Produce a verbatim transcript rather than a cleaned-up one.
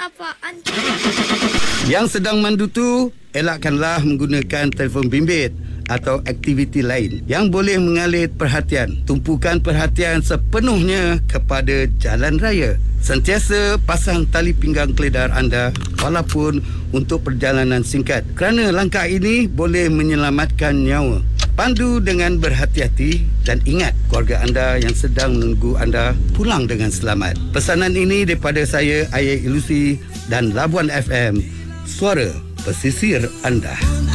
apaan? Yang sedang mandu tu, elakkanlah menggunakan telefon bimbit atau aktiviti lain yang boleh mengalir perhatian. Tumpukan perhatian sepenuhnya kepada jalan raya. Sentiasa pasang tali pinggang keledar anda walaupun untuk perjalanan singkat, kerana langkah ini boleh menyelamatkan nyawa. Pandu dengan berhati-hati dan ingat keluarga anda yang sedang menunggu anda pulang dengan selamat. Pesanan ini daripada saya, Ayat Ilusi dan Labuan F M, suara pesisir anda.